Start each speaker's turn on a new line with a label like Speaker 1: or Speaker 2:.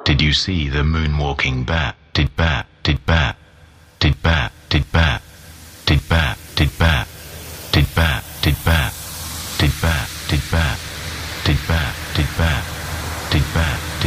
Speaker 1: Did you see the moonwalking bat? Did bat, did bat, did bat, did bat, did bat, did bat, did bat, did bat, did bat, did bat, did bat, did bat, did bat.